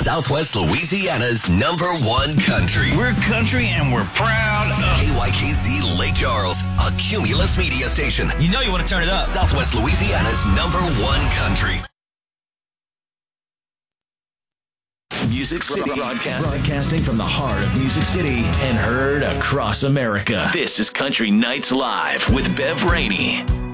Southwest Louisiana's #1 country. We're country and we're proud of KYKZ Lake Charles, a Cumulus media station. You know you want to turn it up. Southwest Louisiana's #1 country. Music City broadcasting from the heart of Music City and heard across America. This is Country Nights Live with Bev Rainey.